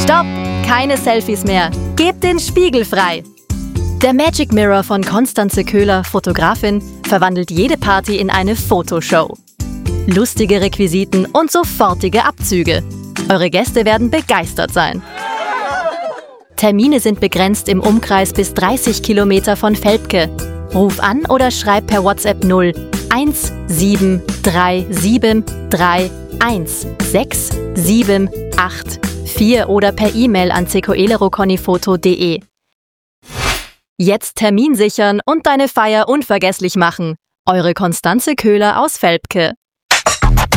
Stopp! Keine Selfies mehr. Gebt den Spiegel frei. Der Magic Mirror von Constanze Köhler, Fotografin, verwandelt jede Party in eine Fotoshow. Lustige Requisiten und sofortige Abzüge. Eure Gäste werden begeistert sein. Termine sind begrenzt im Umkreis bis 30 Kilometer von Velpke. Ruf an oder schreib per WhatsApp 0 1737316784 oder per E-Mail an cecoeleroconifoto.de. Jetzt Termin sichern und deine Feier unvergesslich machen. Eure Constanze Köhler aus Velpke.